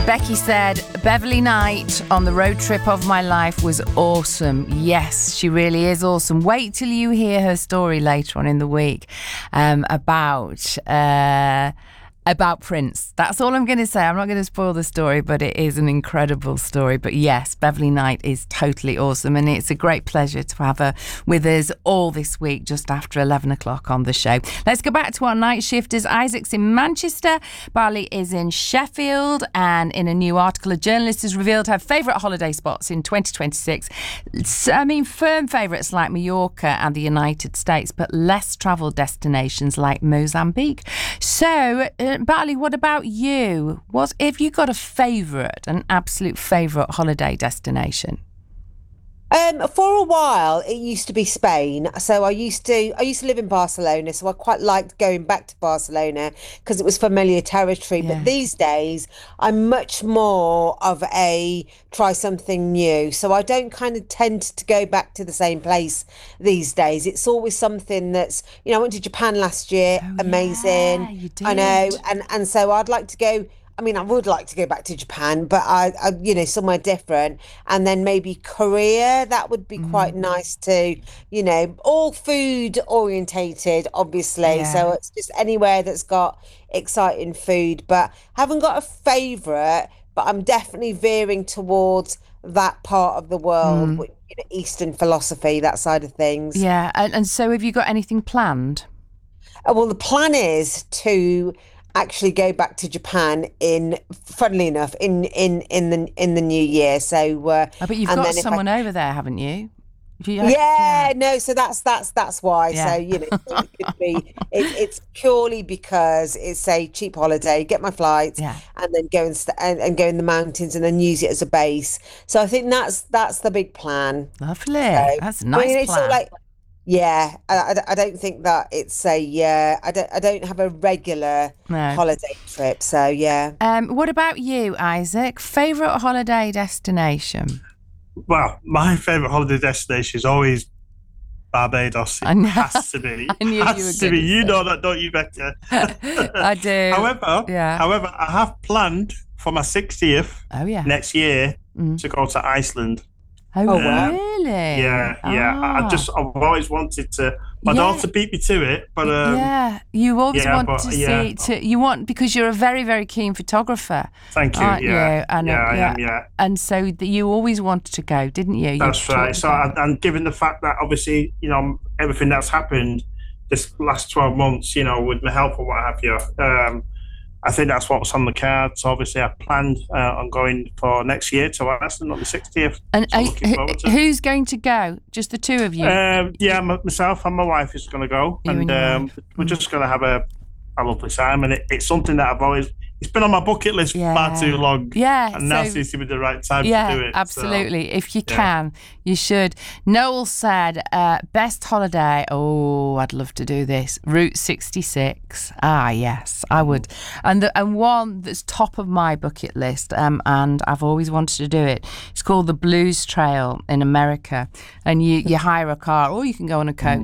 Becky said, Beverly Knight on the road trip of my life was awesome. Yes, she really is awesome. Wait till you hear her story later on in the week about Prince. That's all I'm going to say. I'm not going to spoil the story, but it is an incredible story. But yes, Beverly Knight is totally awesome, and it's a great pleasure to have her with us all this week, just after 11 o'clock on the show. Let's go back to our night shifters. Isaac's in Manchester, Barley is in Sheffield, and in a new article, a journalist has revealed her favourite holiday spots in 2026. Firm favourites like Mallorca and the United States, but less travelled destinations like Mozambique. So, Bartley, what about you? Have you got an absolute favourite holiday destination? For a while, it used to be Spain. So I used to live in Barcelona, so I quite liked going back to Barcelona because it was familiar territory. Yeah. But these days, I'm much more of a try something new. So I don't kind of tend to go back to the same place these days. It's always something that's, I went to Japan last year, amazing. Yeah, you did. I know, and so I'd like to go. I mean, I would like to go back to Japan, but I somewhere different. And then maybe Korea, that would be quite nice too. All food orientated, obviously. Yeah. So it's just anywhere that's got exciting food. But haven't got a favourite, but I'm definitely veering towards that part of the world, Eastern philosophy, that side of things. Yeah. And so have you got anything planned? Well, the plan is to actually go back to Japan funnily enough, in the new year. So but you've got someone over there, haven't you? No, so that's why. Yeah. So it could be it's purely because it's a cheap holiday, get my flights, and then go and go in the mountains and then use it as a base. So I think that's the big plan. Lovely. So, that's a nice plan. It's sort of I don't think that it's I don't have a regular holiday trip, so yeah. What about you, Isaac? Favourite holiday destination? Well, my favourite holiday destination is always Barbados. It has to be. I knew has you were to be. You know that, don't you, Becca? I do. However, I have planned for my 60th next year to go to Iceland. Oh, really? Yeah. I've always wanted to. My daughter beat me to it, but you always want to see. You want, because you're a very, very keen photographer. Thank you. Aren't you? And, I am. Yeah. And so you always wanted to go, didn't you? That's right. So, and given the fact that obviously, everything that's happened this last 12 months, with my health and what have you, I think that's what's on the cards. So obviously, I planned on going for next year to Iceland on the 60th. And so who's going to go? Just the two of you? Myself and my wife is going to go, and we're just going to have a lovely time. And it's something that it's been on my bucket list for far too long. Yeah. And now seems to be the right time to do it. Absolutely. So, if you can, you should. Noel said, best holiday. Oh, I'd love to do this. Route 66. Ah, yes, I would. And one that's top of my bucket list, and I've always wanted to do it. It's called the Blues Trail in America. And you hire a car, or you can go on a coach